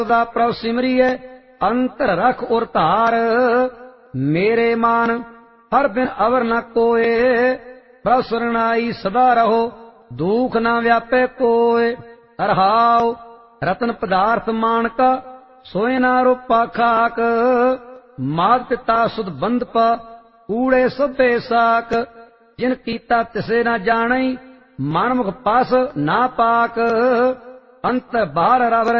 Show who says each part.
Speaker 1: ਦਾ ਪ੍ਰਭ ਸਿਮਰੀਏ ਅੰਤਰ ਰਖ ਉਰ ਧਾਰ। ਮੇਰੇ ਮਾਨ ਹਰ ਬਿਨ ਅਵਰ ਨ ਕੋਏ, ਪ੍ਰਭ ਸਰਣਾਈ ਸਦਾ ਰਹੋ ਦੁਖ ਨਾ ਵਿਆਪੇ ਕੋਏ। ਰਹਾਉ ਰਤਨ ਪਦਾਰਥ ਮਾਨਕਾ ਸੋਏ ਨਾ ਰੂਪਾ ਖਾਕ, ਮਾਤ ਪਿਤਾ ਸੁਧ ਬੰਧਪ ਊੜੇ ਸਭੇ ਸਾਕ। ਜਿਨ ਕੀਤਾ ਤਿਸੇ ਨਾ ਜਾਣਈ, ਮਨ ਮੁਖ ਪਾਸ ਨਾ ਪਾਕ। ਅੰਤ ਬਾਹਰ ਰਵ